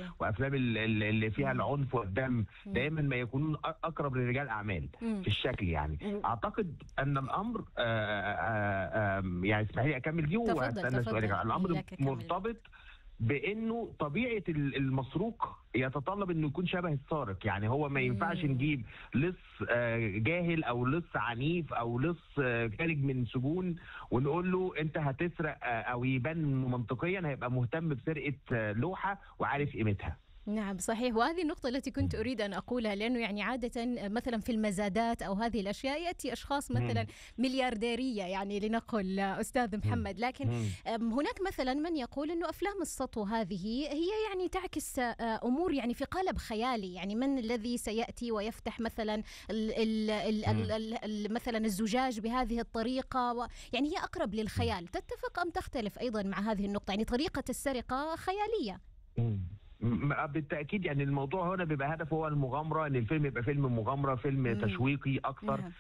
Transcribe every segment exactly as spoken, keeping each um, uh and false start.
صحيح. وافلام اللي فيها مم. العنف والدم دائما ما يكونون اقرب لرجال اعمال مم. في الشكل يعني. مم. اعتقد ان الامر آآ آآ يعني اسمحي لي اكمل دي واستنى سؤالك. الامر مرتبط بانه طبيعه المسروق يتطلب انه يكون شبه السارق، يعني هو ما ينفعش نجيب لص جاهل او لص عنيف او لص خارج من سجون ونقول له انت هتسرق، او يبان منطقيا هيبقى مهتم بسرقه لوحه وعارف قيمتها. نعم صحيح، وهذه النقطة التي كنت أريد أن أقولها، لأنه يعني عادة مثلا في المزادات أو هذه الأشياء يأتي أشخاص مثلا مليارديرية يعني لنقل أستاذ محمد، لكن هناك مثلا من يقول أنه أفلام السطو هذه هي يعني تعكس أمور يعني في قالب خيالي، يعني من الذي سيأتي ويفتح مثلا ال ال ال ال ال ال مثلا الزجاج بهذه الطريقة، يعني هي أقرب للخيال. تتفق أم تختلف أيضا مع هذه النقطة؟ يعني طريقة السرقة خيالية. بالتأكيد، يعني الموضوع هنا بيبقى هدفه هو المغامرة، ان الفيلم يبقى فيلم مغامرة، فيلم مم. تشويقي اكثر. مم.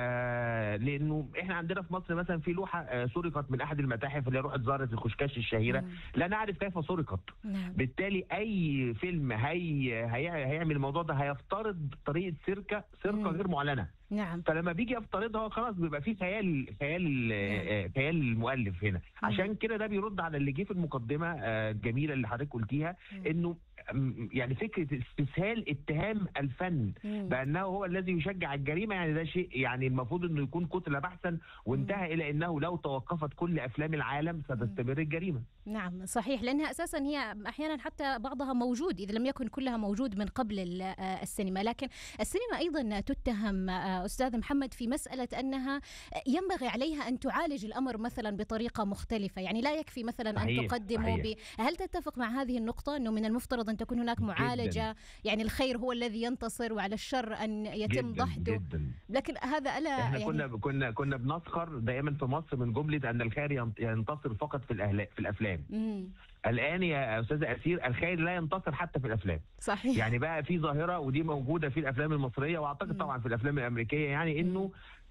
آه لانه احنا عندنا في مصر مثلا في لوحة آه سرقت من احد المتاحف اللي روحت زارت الخشكاش الشهيرة، مم. لا نعرف كيف سرقت. مم. بالتالي اي فيلم هي هي هيعمل الموضوع ده هيفترض طريقة سرقة سرقة غير معلنة. نعم. فلما بيجي يفترضها خلاص بيبقى فيه خيال خيال نعم. خيال المؤلف هنا. مم. عشان كده ده بيرد على اللي جه في المقدمه الجميله اللي حضرتك قلتيها، انه يعني فكره استسهال اتهام الفن مم. بانه هو الذي يشجع الجريمه، يعني ده شيء يعني المفروض انه يكون كتل بحثا وانتهى مم. الى انه لو توقفت كل افلام العالم ستستمر الجريمه. نعم صحيح، لانها اساسا هي احيانا حتى بعضها موجود اذا لم يكن كلها موجود من قبل السينما، لكن السينما ايضا تتهم أستاذ محمد في مسألة أنها ينبغي عليها أن تعالج الأمر مثلا بطريقة مختلفة، يعني لا يكفي مثلا صحيح. أن تقدمه ب... هل تتفق مع هذه النقطة أنه من المفترض أن تكون هناك معالجة جداً. يعني الخير هو الذي ينتصر وعلى الشر أن يتم دحضه، لكن هذا ألا احنا يعني كنا كنا كنا بنسخر دائما في مصر من جملة أن الخير ينتصر فقط في الأهلا... في الأفلام. مم. الآن يا أستاذة أسير الخير لا ينتصر حتى في الأفلام. صحيح. يعني بقى في ظاهرة ودي موجودة في الأفلام المصرية وأعتقد م. طبعا في الأفلام الأمريكية، يعني إنه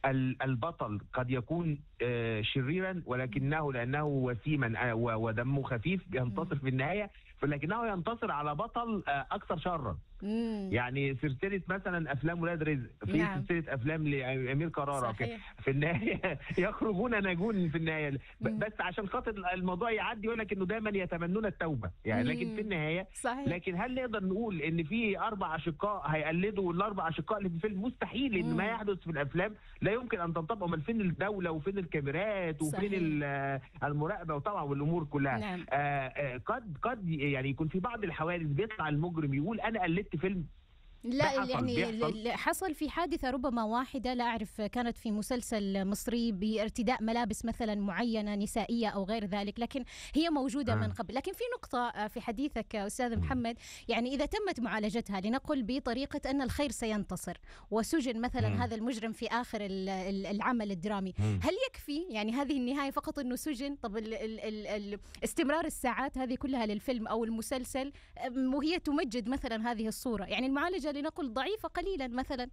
البطل قد يكون شريرا ولكنه لأنه وسيما ودمه خفيف ينتصر في النهاية، لكنه ينتصر على بطل أكثر شرا. مم. يعني سلسله مثلا افلام ولاد رزق، في نعم. سلسله افلام لامير كرارة في النهايه يخرجون ناجون في النهايه، مم. بس عشان خاطر الموضوع يعدي يقول لك انه دايما يتمنون التوبه يعني، لكن في النهايه صحيح. لكن هل نقدر نقول ان في اربع اشقاء هيقلدوا الاربع اشقاء اللي في الفيلم؟ مستحيل، ان ما يحدث في الافلام لا يمكن ان تنطبق. امال فين الدوله وفين الكاميرات وفين المراقبه وطبعا والامور كلها. نعم. آه قد قد يعني يكون في بعض الحوادث بيطلع المجرم يقول انا قلدت فيلم. لا حصل يعني بيحصل. حصل في حادثة ربما واحدة لا أعرف كانت في مسلسل مصري بارتداء ملابس مثلا معينة نسائية أو غير ذلك، لكن هي موجودة آه. من قبل. لكن في نقطة في حديثك أستاذ محمد، يعني إذا تمت معالجتها لنقل بطريقة أن الخير سينتصر وسجن مثلا م. هذا المجرم في آخر العمل الدرامي، م. هل يكفي يعني هذه النهاية فقط أنه سجن؟ طب ال ال ال ال استمرار الساعات هذه كلها للفيلم أو المسلسل وهي تمجد مثلا هذه الصورة، يعني المعالجة لنقل ضعيفة قليلا مثلا.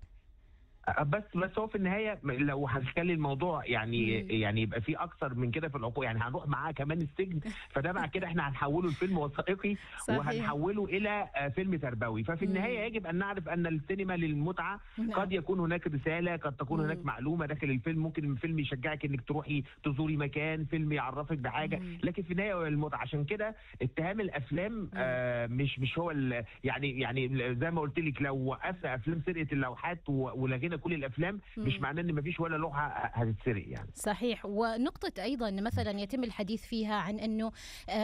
بس بس هو في النهايه لو هنخلي الموضوع يعني مم. يعني يبقى في اكثر من كده في العقوبه، يعني هنروح معاه كمان السجن، فده مع كده احنا هنحوله لفيلم وثائقي وهنحوله الى فيلم تربوي. ففي النهايه مم. يجب ان نعرف ان السينما للمتعه. مم. قد يكون هناك رساله، قد تكون مم. هناك معلومه داخل الفيلم، ممكن الفيلم يشجعك انك تروحي تزوري مكان، فيلم يعرفك بحاجه، مم. لكن في النهايه هو المتعه. عشان كده اتهام الافلام آه مش مش هو يعني يعني زي ما قلت لك لو وقفنا افلام سرقه اللوحات ولغينا كل الافلام مم. مش معناه ان مفيش ولا لوحه هتتسرق يعني. صحيح. ونقطه ايضا مثلا يتم الحديث فيها عن انه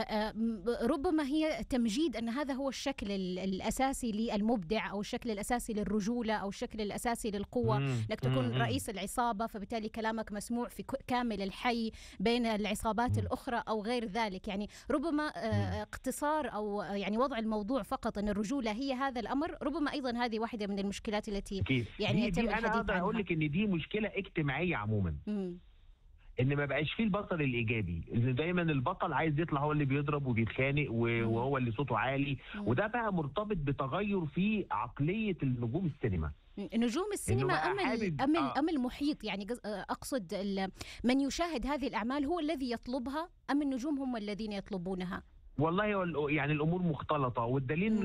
ربما هي تمجيد ان هذا هو الشكل الاساسي للمبدع او الشكل الاساسي للرجوله او الشكل الاساسي للقوه، انك تكون مم. رئيس العصابه فبالتالي كلامك مسموع في كامل الحي بين العصابات مم. الاخرى او غير ذلك. يعني ربما اقتصار او يعني وضع الموضوع فقط ان الرجوله هي هذا الامر، ربما ايضا هذه واحده من المشكلات التي أكيد. يعني يتم الحديث عنها. انا اقول لك ان دي مشكله اجتماعيه عموما، مم. ان ما بقاش فيه البطل الايجابي، ان دايما البطل عايز يطلع هو اللي بيضرب وبيتخانق وهو اللي صوته عالي، مم. وده بقى مرتبط بتغير في عقليه النجوم السينما. نجوم السينما أم أم آه. أم المحيط، يعني أقصد من يشاهد هذه الأعمال هو الذي يطلبها أم النجوم هم الذين يطلبونها؟ والله يعني الامور مختلطه، والدليل